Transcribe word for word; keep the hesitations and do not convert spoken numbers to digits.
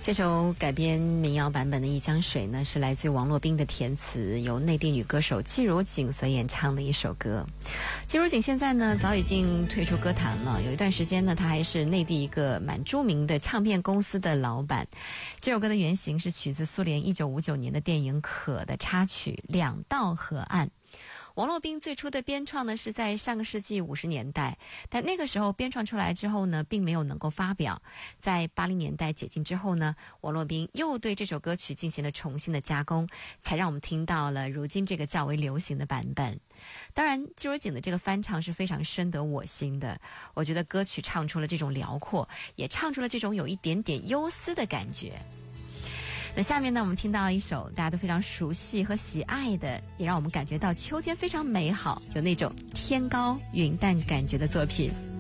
这首改编民谣版本的《一江水》呢，是来自于王洛宾的填词，由内地女歌手季如锦所演唱的一首歌。季如锦现在呢早已经退出歌坛了，有一段时间呢，她还是内地一个蛮著名的唱片公司的老板。这首歌的原型是取自苏联一九五九年的电影《可》的插曲《两道河岸》。王洛宾最初的编创呢是在上个世纪五十年代，但那个时候编创出来之后呢，并没有能够发表。在八零年代解禁之后呢，王洛宾又对这首歌曲进行了重新的加工，才让我们听到了如今这个较为流行的版本。当然，季如锦的这个翻唱是非常深得我心的，我觉得歌曲唱出了这种辽阔，也唱出了这种有一点点忧思的感觉。那下面呢，我们听到一首大家都非常熟悉和喜爱的，也让我们感觉到秋天非常美好，有那种天高云淡感觉的作品。